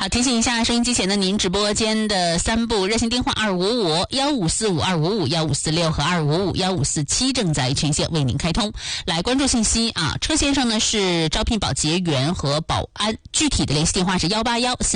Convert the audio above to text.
好，提醒一下收音机前的您，直播间的3部热线电话255-1545-255-1546和255-1547正在全线为您开通。来关注信息啊，车先生呢是招聘保洁员和保安，具体的联系电话是181